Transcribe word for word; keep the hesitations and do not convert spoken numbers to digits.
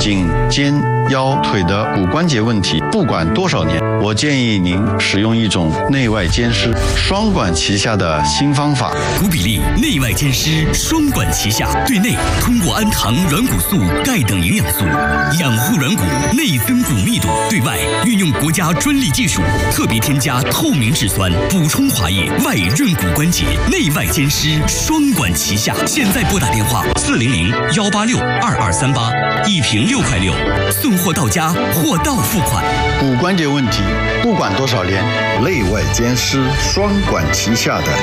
颈、肩、腰、腿的骨关节问题，不管多少年，我建议您使用一种内外兼施、双管齐下的新方法。 骨比利内外兼施，双管齐下，对内通过氨糖、软骨素、钙等营养素养护软骨，内增骨密度；对外运用国家专利技术，特别添加透明质酸，补充滑液，外润骨关节，内外兼施，双管齐下。现在拨打电话四零零幺八六二二三八，一瓶六块六，送货到家，货到付款。 骨关节问题，不管多少年，内外兼施、双管齐下的